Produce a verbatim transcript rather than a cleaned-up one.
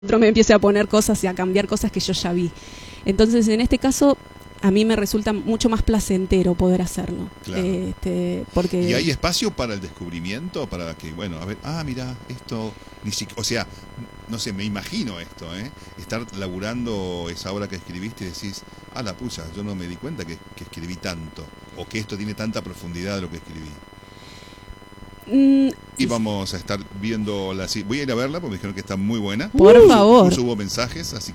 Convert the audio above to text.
otro me empiece a poner cosas y a cambiar cosas que yo ya vi. Entonces, en este caso, a mí me resulta mucho más placentero poder hacerlo. Claro. Este, porque... ¿Y hay espacio para el descubrimiento? Para que, bueno, a ver, ah, mira, esto, ni siquiera, o sea, no sé, me imagino esto, ¿eh? Estar laburando esa obra que escribiste y decís, ah, la pucha, yo no me di cuenta que, que escribí tanto, o que esto tiene tanta profundidad de lo que escribí. Mm, y vamos a estar viendo la... Voy a ir a verla porque me dijeron que está muy buena. Por Incluso- favor. Incluso hubo mensajes, así